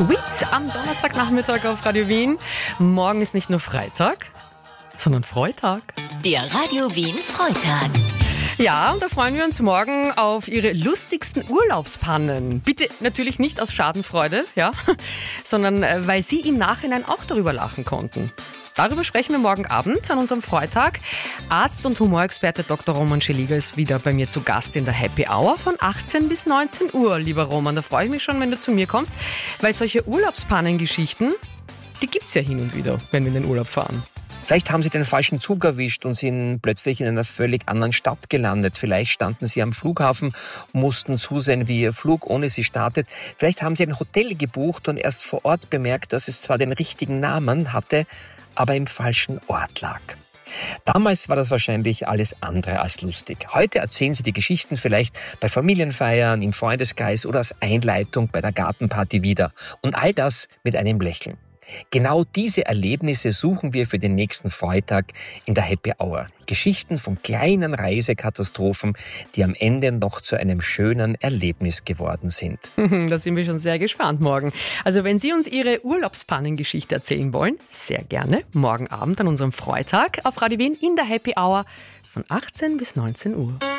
Sweet am Donnerstagnachmittag auf Radio Wien. Morgen ist nicht nur Freitag, sondern Freitag. Der Radio Wien Freitag. Ja, und da freuen wir uns morgen auf Ihre lustigsten Urlaubspannen. Bitte natürlich nicht aus Schadenfreude, ja, sondern weil Sie im Nachhinein auch darüber lachen konnten. Darüber sprechen wir morgen Abend an unserem Freitag. Arzt und Humorexperte Dr. Roman Scheliger ist wieder bei mir zu Gast in der Happy Hour von 18 bis 19 Uhr. Lieber Roman, da freue ich mich schon, wenn du zu mir kommst, weil solche Urlaubspannengeschichten, die gibt es ja hin und wieder, wenn wir in den Urlaub fahren. Vielleicht haben Sie den falschen Zug erwischt und sind plötzlich in einer völlig anderen Stadt gelandet. Vielleicht standen Sie am Flughafen, mussten zusehen, wie Ihr Flug ohne Sie startet. Vielleicht haben Sie ein Hotel gebucht und erst vor Ort bemerkt, dass es zwar den richtigen Namen hatte, aber im falschen Ort lag. Damals war das wahrscheinlich alles andere als lustig. Heute erzählen Sie die Geschichten vielleicht bei Familienfeiern, im Freundeskreis oder als Einleitung bei der Gartenparty wieder. Und all das mit einem Lächeln. Genau diese Erlebnisse suchen wir für den nächsten Freitag in der Happy Hour. Geschichten von kleinen Reisekatastrophen, die am Ende noch zu einem schönen Erlebnis geworden sind. Da sind wir schon sehr gespannt morgen. Also wenn Sie uns Ihre Urlaubspannengeschichte erzählen wollen, sehr gerne morgen Abend an unserem Freitag auf Radio Wien in der Happy Hour von 18 bis 19 Uhr.